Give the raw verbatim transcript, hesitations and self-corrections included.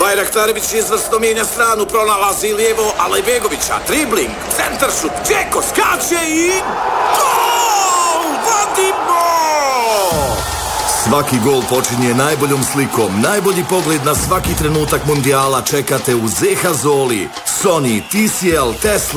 Bajraktarević izvrsno mijenja stranu, pronalazi lijevo Alajbegovića, dribling, centaršut, Džeko skače i... Gol! Vadimo! Svaki gol počinje najboljom slikom. Najbolji pogled na svaki trenutak mundijala čekate u Zeha Zoli, Sony, T C L, Tesla